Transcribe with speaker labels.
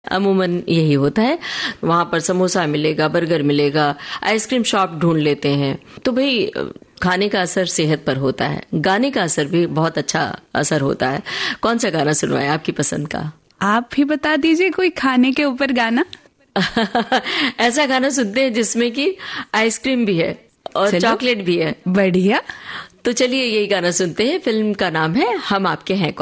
Speaker 1: अमूमन यही होता है। वहां पर समोसा मिलेगा, बर्गर मिलेगा, आइसक्रीम शॉप ढूंढ लेते हैं। तो भाई खाने का असर सेहत पर होता है, गाने का असर भी बहुत अच्छा असर होता है। कौन सा गाना सुनवाएं आपकी पसंद का?
Speaker 2: आप ही बता दीजिए कोई खाने के ऊपर गाना।
Speaker 1: ऐसा गाना सुनते हैं जिसमें कि आइसक्रीम भी है और चॉकलेट भी है।
Speaker 2: बढ़िया।
Speaker 1: तो चलिए यही गाना सुनते हैं। फिल्म का नाम है हम आपके हैं कौन।